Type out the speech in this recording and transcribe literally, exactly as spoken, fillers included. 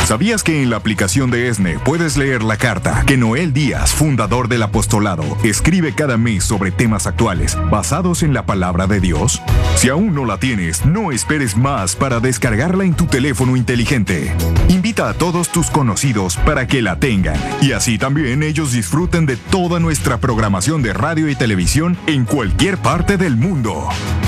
¿Sabías que en la aplicación de ESNE puedes leer la carta que Noel Díaz, fundador del apostolado, escribe cada mes sobre temas actuales basados en la palabra de Dios? Si aún no la tienes, no esperes más para descargarla en tu teléfono inteligente. Invita a todos tus conocidos para que la tengan y así también ellos disfruten de toda nuestra programación de radio y televisión en cualquier parte del mundo.